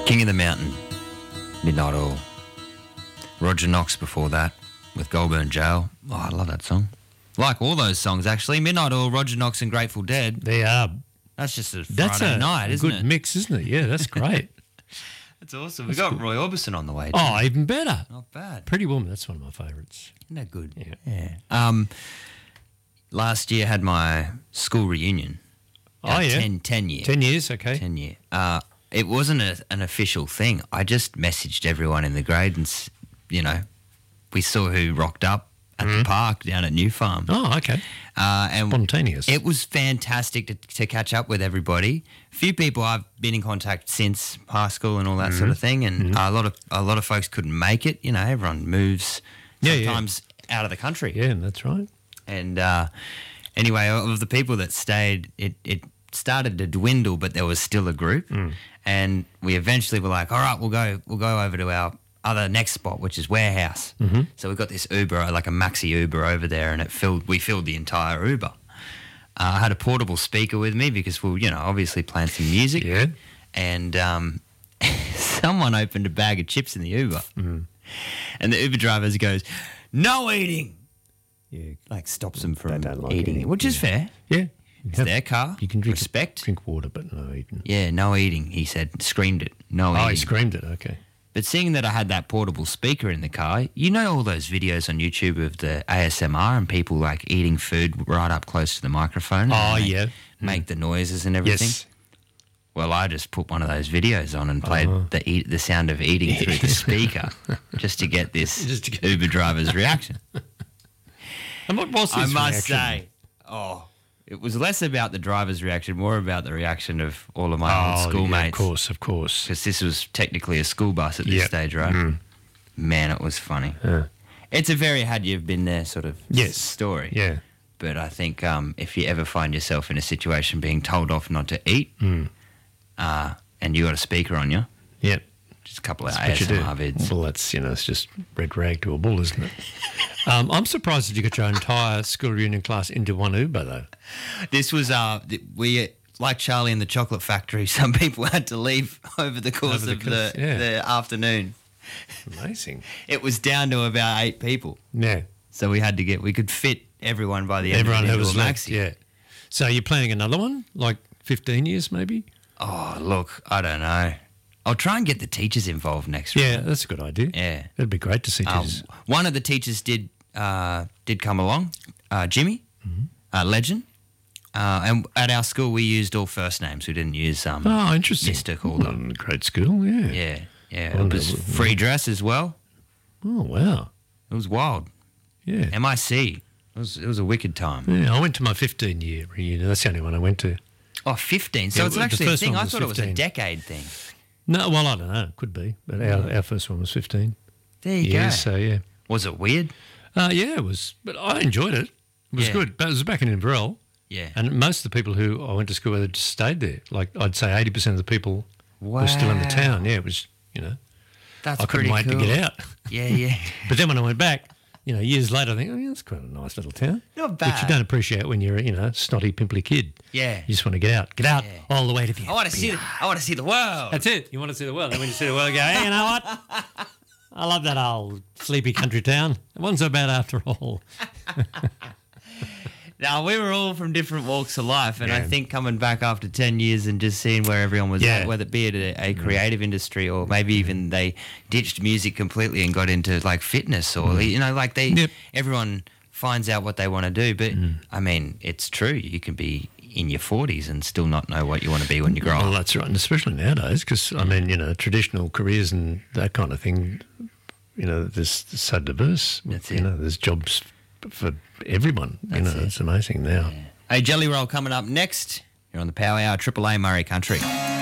King of the Mountain, Midnight Oil. Roger Knox before that with Goulburn Jail. Oh, I love that song. Like all those songs, actually. Midnight Oil, Roger Knox and Grateful Dead. They are. That's just a Friday night, isn't it? That's a good mix, isn't it? Yeah, that's great. That's awesome. We've got Roy Orbison on the way, too. Oh, even better. Not bad. Pretty Woman, that's one of my favourites. Isn't that good? Yeah. Last year had my school reunion. Oh, yeah. 10 year. 10 years, okay. 10 year. It wasn't an official thing. I just messaged everyone in the grade and, we saw who rocked up at the park down at New Farm. Oh, okay. And spontaneous. It was fantastic to catch up with everybody. A few people I've been in contact since high school and all that sort of thing, and a lot of folks couldn't make it. You know, everyone moves sometimes out of the country. Yeah, that's right. And anyway, of the people that stayed, it started to dwindle, but there was still a group, and we eventually were like, all right, we'll go over to our other next spot, which is Warehouse. So we got this Uber, like a maxi Uber over there, and we filled the entire Uber. I had a portable speaker with me because we were, obviously playing some music. Yeah. And someone opened a bag of chips in the Uber, and the Uber driver goes, "No eating." Yeah, like stops them from like eating, which is fair. Yeah. It's their car. You can drink respect. Drink water, but no eating. Yeah, no eating, he said. Screamed it. No eating. Oh, he screamed it, okay. But seeing that I had that portable speaker in the car, all those videos on YouTube of the ASMR and people like eating food right up close to the microphone. Oh, Make the noises and everything. Yes. Well, I just put one of those videos on and played the sound of eating through the speaker just to get this Uber driver's reaction. And what was his reaction? I must say, it was less about the driver's reaction, more about the reaction of all of my old schoolmates. Yeah, of course. Because this was technically a school bus at this stage, right? Man, it was funny. It's a very had you've been there sort of story. Yeah. But I think if you ever find yourself in a situation being told off not to eat and you got a speaker on you, just a couple of ASMR vids. Well, that's, it's just red rag to a bull, isn't it? I'm surprised that you got your entire school reunion class into one Uber, though. This was, we, like Charlie and the Chocolate Factory, some people had to leave over the course of the afternoon. Amazing. It was down to about 8 people. Yeah. So we could fit everyone by the end everyone of the who was maxi. Yeah. So you're planning another one, like 15 years maybe? Oh, look, I don't know. I'll try and get the teachers involved next week. Yeah, that's a good idea. Yeah. It'd be great to see teachers. One of the teachers did come along, Jimmy, legend. And at our school, we used all first names. We didn't use interesting. Mr. called them. Great school, yeah. Yeah. It was free dress as well. Oh, wow. It was wild. Yeah. MIC. It was a wicked time. Yeah, I went to my 15-year reunion. That's the only one I went to. Oh, 15. So it's actually a thing. I thought it was a decade thing. No, well, I don't know. It could be. But our first one was 15. There you go. So, yeah. Was it weird? Yeah, it was. But I enjoyed it. It was good. But it was back in Inverell. Yeah. And most of the people who I went to school with just stayed there. Like, I'd say 80% of the people were still in the town. Yeah, it was, That's I couldn't wait to get out. Yeah. But then when I went back, years later, I think, that's quite a nice little town. Not bad. Which you don't appreciate when you're a, snotty, pimply kid. Yeah. You just want to get out. Get out all the way to the I want to see the world. That's it. You want to see the world. And when you see the world, you go, hey, you know what? I love that old sleepy country town. It wasn't so bad after all. Now, we were all from different walks of life, and I think coming back after 10 years and just seeing where everyone was at, whether it be it a creative industry or maybe even they ditched music completely and got into, like, fitness or, everyone finds out what they want to do. But, I mean, it's true. You can be in your 40s and still not know what you want to be when you grow up. Well, that's right, and especially nowadays because, I mean, traditional careers and that kind of thing, there's so diverse. That's it. There's jobs for everyone. It's amazing now. Hey, Jelly Roll coming up next. You're on the Power Hour, Triple A Murray Country.